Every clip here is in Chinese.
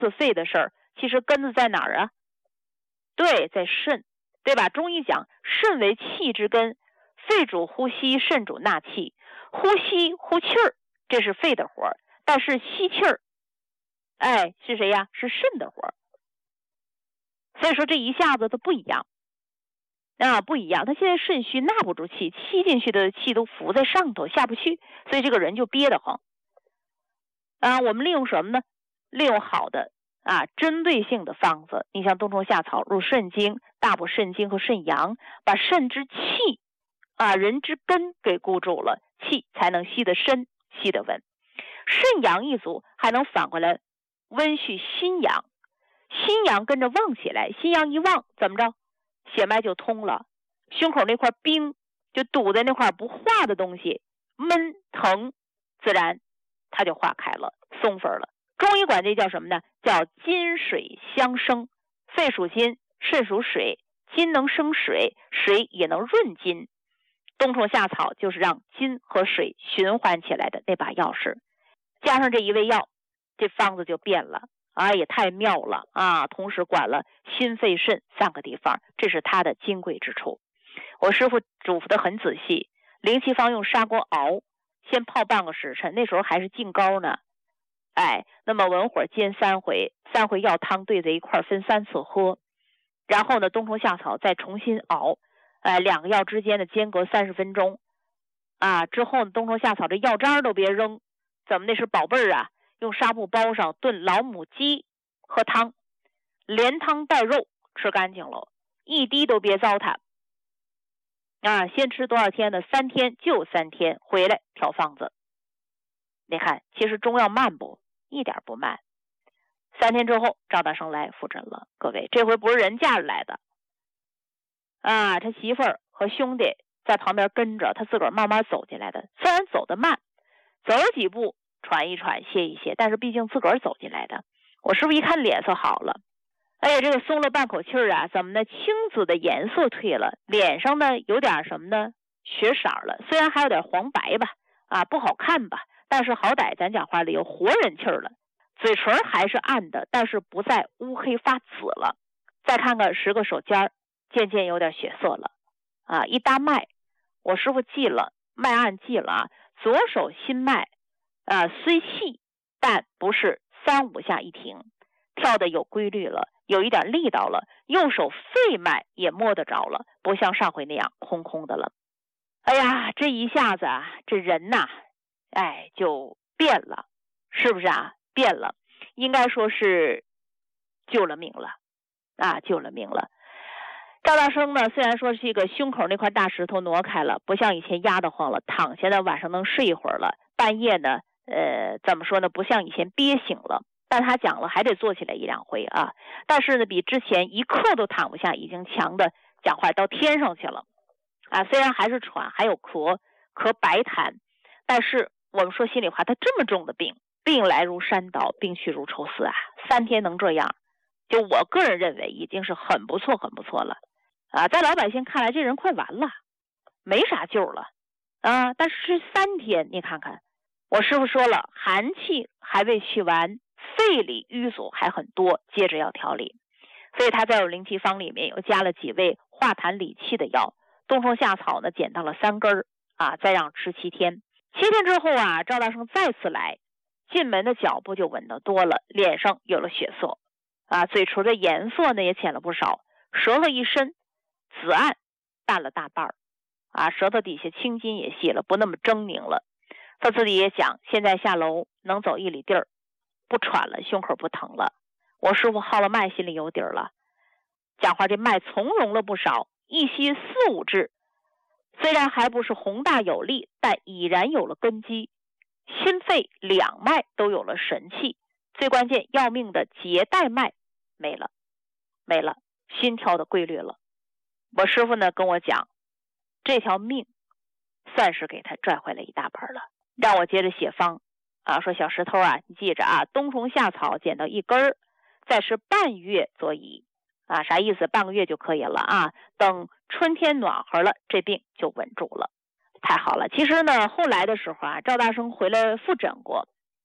肺的事儿，其实根子在哪儿啊？对，在肾，对吧？中医讲肾为气之根，肺主呼吸，肾主纳气。呼吸呼气儿，这是肺的活儿，但是吸气儿，是谁呀？是肾的活儿。所以说这一下子它不一样不一样。他现在肾虚，纳不住气，吸进去的气都浮在上头，下不去，所以这个人就憋得慌。我们利用什么呢？利用好的针对性的方子。你像冬虫夏草入肾经、大补肾经和肾阳，把肾之气人之根给固住了，气才能吸得深，吸得稳。肾阳一足，还能反过来温煦心阳，心阳跟着旺起来，心阳一旺，怎么着？血脉就通了，胸口那块冰就堵在那块不化的东西，闷疼，自然它就化开了，松分了。中医管这叫什么呢？叫金水相生。肺属金，肾属水，金能生水，水也能润金。冬虫夏草就是让金和水循环起来的那把钥匙。加上这一味药，这方子就变了也太妙了同时管了心肺肾3个地方，这是它的金贵之处。我师傅嘱咐的很仔细，灵气方用砂锅熬，先泡半个时辰，那时候还是净膏呢。那么文火煎3回，3回药汤兑在一块分3次喝。然后呢，冬虫夏草再重新熬，2个药之间的间隔30分钟之后呢，冬虫夏草这药渣都别扔，怎么那是宝贝儿用纱布包上，炖老母鸡喝汤，连汤带肉吃干净了，一滴都别糟蹋先吃多少天呢？3天，就3天，回来调方子。你看其实中药慢不？一点不慢。3天之后赵大生来复诊了，各位这回不是人嫁着来的他媳妇儿和兄弟在旁边跟着，他自个儿慢慢走进来的。虽然走得慢，走了几步喘一喘歇一歇，但是毕竟自个儿走进来的。我师傅一看脸色好了，这个松了半口气儿怎么呢？青紫的颜色退了，脸上呢有点什么呢？血色了，虽然还有点黄白吧不好看吧，但是好歹咱讲话里有活人气儿了。嘴唇还是暗的，但是不再乌黑发紫了。再看看10个手尖，渐渐有点血色了一搭脉，我师傅记了，脉按记了左手心脉虽细，但不是3、5下一停，跳的有规律了，有一点力道了。右手肺脉也摸得着了，不像上回那样空空的了。这一下子这人就变了，是不是变了，应该说是救了命了救了命了。赵大生呢，虽然说是一个胸口那块大石头挪开了，不像以前压得慌了，躺下呢晚上能睡一会儿了，半夜呢怎么说呢，不像以前憋醒了，但他讲了还得坐起来1、2回但是呢比之前一刻都躺不下已经强的讲话到天上去了虽然还是喘，还有咳白痰，但是我们说心里话，他这么重的病来如山倒，病去如抽丝3天能这样，就我个人认为已经是很不错了在老百姓看来这人快完了，没啥救了但是3天你看看，我师傅说了，寒气还未去完，肺里淤阻还很多，接着要调理。所以他在有灵气方里面又加了几味化痰理气的药，冬虫夏草呢捡到了3根再让吃7天。7天之后赵大生再次来，进门的脚步就稳得多了，脸上有了血色嘴唇的颜色呢也浅了不少，舌头一伸，紫暗淡了大半舌头底下青筋也细了，不那么狰狞了。他自己也讲，现在下楼能走1里地儿，不喘了，胸口不疼了。我师傅号了脉，心里有底儿了，讲话这脉从容了不少，一吸4、5支，虽然还不是宏大有力，但已然有了根基，心肺2脉都有了神气，最关键要命的结带脉没了，心跳的规律了。我师傅呢跟我讲，这条命算是给他赚回来一大半了，让我接着写方说小石头你记着冬虫夏草捡到1根，再是半月佐以啥意思？半个月就可以了等春天暖和了，这病就稳住了。太好了。其实呢后来的时候赵大生回来复诊过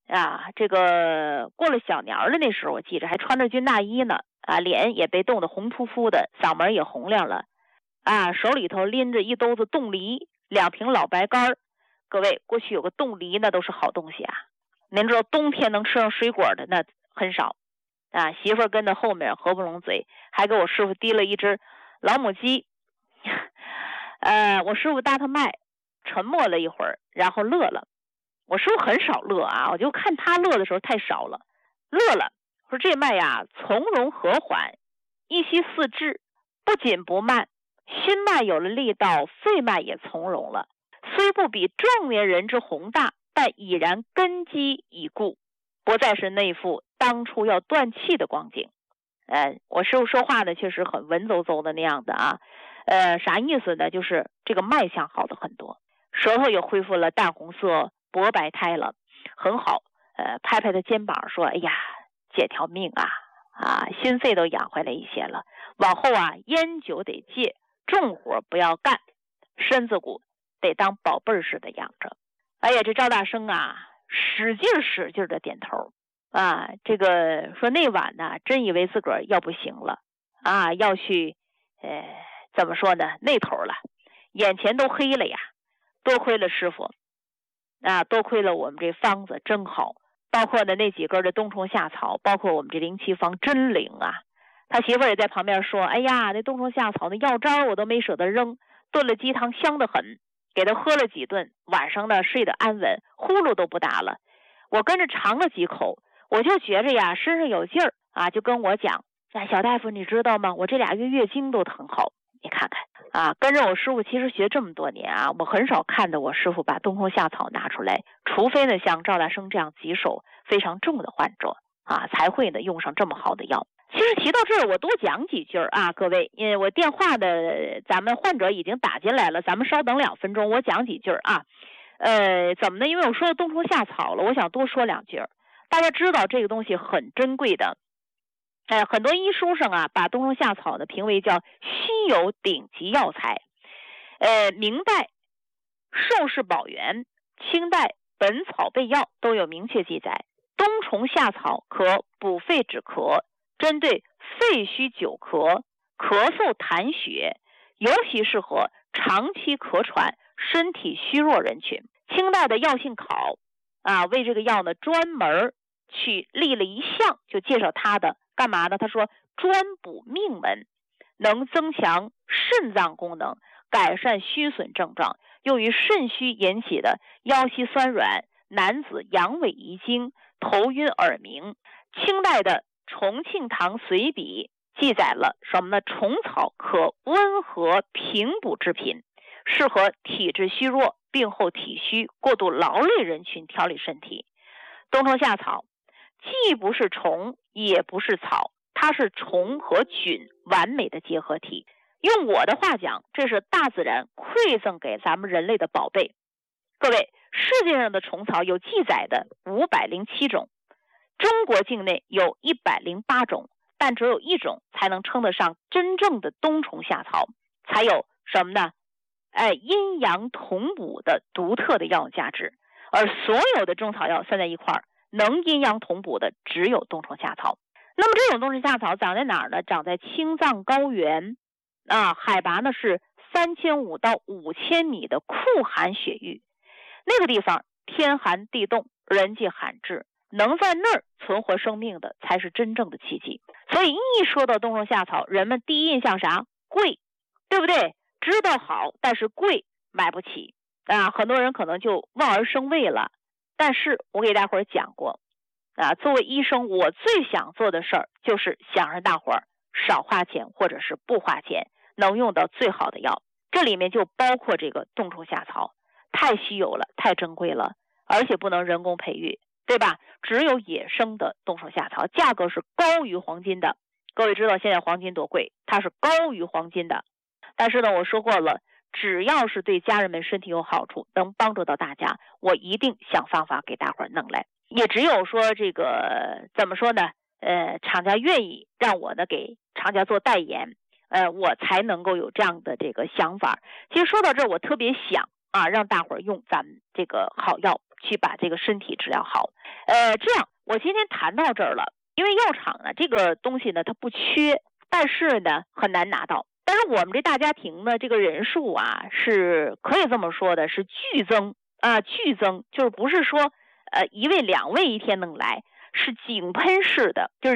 这个过了小年的那时候，我记着还穿着军大衣呢，脸也被冻得红扑扑的，嗓门也洪亮了，手里头拎着一兜子冻梨，2瓶老白干。各位，过去有个冻梨那都是好东西啊，您知道冬天能吃上水果的那很少媳妇儿跟在后面合不拢嘴，还给我师傅提了一只老母鸡。我师傅搭他脉，沉默了一会儿，然后乐了。我师傅很少乐我就看他乐的时候太少了，乐了，说这脉从容和缓，一息四至，不紧不慢，心脉有了力道，肺脉也从容了，虽不比壮年人之宏大，但已然根基已固，不再是那副当初要断气的光景。我师傅说话呢确实很文绉绉的那样子啥意思呢？就是这个脉象好的很多，舌头也恢复了淡红色，薄白苔了，很好。拍拍他肩膀说：“哎呀，戒条命心肺都养回来一些了。往后烟酒得戒，重活不要干，身子骨得当宝贝似的养着。”哎呀，这赵大生使劲的点头这个说那晚呢，真以为自个儿要不行了要去怎么说呢，那头了，眼前都黑了呀。多亏了师傅多亏了我们这方子真好，包括那几根的冬虫夏草，包括我们这灵气方真灵他媳妇儿也在旁边说：“哎呀，那冬虫夏草那药渣我都没舍得扔，炖了鸡汤香得很，给他喝了几顿，晚上呢睡得安稳，呼噜都不打了。我跟着尝了几口，我就觉着身上有劲儿就跟我讲，小大夫你知道吗？我这2月月经都很好。你看看跟着我师傅其实学这么多年我很少看到我师傅把冬虫夏草拿出来，除非呢像赵大生这样棘手非常重的患者才会呢用上这么好的药。其实提到这儿，我多讲几句各位，因为我电话的咱们患者已经打进来了，咱们稍等2分钟，我讲几句怎么呢？因为我说到冬虫夏草了，我想多说2句。大家知道这个东西很珍贵的，很多医书上把冬虫夏草呢评为叫稀有顶级药材。明代寿氏宝元、清代本草备药都有明确记载，冬虫夏草可补肺止咳，针对肺虚久咳、咳嗽痰血，尤其适合长期咳喘、身体虚弱人群。清代的药性考为这个药呢专门去立了一项，就介绍它的干嘛呢？他说专补命门，能增强肾脏功能，改善虚损症状，用于肾虚引起的腰膝酸软、男子阳痿遗精、头晕耳鸣。清代的重庆堂随笔记载了什么呢？虫草可温和平补之品，适合体质虚弱、病后体虚、过度劳累人群调理身体。冬虫夏草既不是虫也不是草，它是虫和菌完美的结合体。用我的话讲，这是大自然馈赠给咱们人类的宝贝。各位，世界上的虫草有记载的507种，中国境内有108种，但只有1种才能称得上真正的冬虫夏草，才有什么呢？阴阳同补的独特的药用价值。而所有的中草药算在一块儿，能阴阳同补的只有冬虫夏草。那么这种冬虫夏草长在哪儿呢？长在青藏高原海拔呢是3500到5000米的酷寒雪域，那个地方天寒地冻，人迹罕至，能在那儿存活生命的才是真正的奇迹。所以一说到冬虫夏草，人们第一印象啥？贵，对不对？知道好，但是贵，买不起很多人可能就望而生畏了。但是我给大伙儿讲过作为医生，我最想做的事儿就是想让大伙儿少花钱，或者是不花钱，能用到最好的药。这里面就包括这个冬虫夏草，太稀有了，太珍贵了，而且不能人工培育，对吧？只有野生的冬虫夏草，价格是高于黄金的。各位知道现在黄金多贵，它是高于黄金的。但是呢，我说过了，只要是对家人们身体有好处，能帮助到大家，我一定想方法给大伙儿弄来。也只有说这个怎么说呢？厂家愿意让我呢给厂家做代言，我才能够有这样的这个想法。其实说到这儿，我特别想让大伙儿用咱们这个好药去把这个身体治疗好。这样我今天谈到这儿了，因为药厂呢这个东西呢它不缺，但是呢很难拿到。但是我们这大家庭呢这个人数啊是可以这么说的，是剧增啊，剧增，就是不是说1位2位一天能来，是井喷式的，就是